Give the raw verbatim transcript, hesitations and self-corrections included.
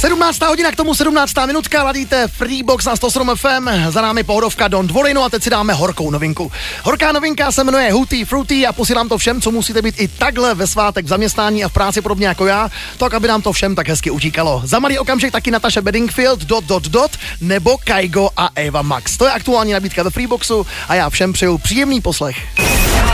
sedmnáctá hodina, k tomu sedmnáctá minutka, ladíte Freebox na sto sedm ef em, za námi pohodovka Don Dvolino a teď si dáme horkou novinku. Horká novinka se jmenuje Hooty Fruity a posílám to všem, co musíte být i takhle ve svátek v zaměstnání a v práci podobně jako já, tak aby nám to všem tak hezky utíkalo. Za malý okamžik taky Natasha Bedingfield, dot, dot, dot, nebo Kygo a Eva Max. To je aktuální nabídka ve Freeboxu a já všem přeju příjemný poslech.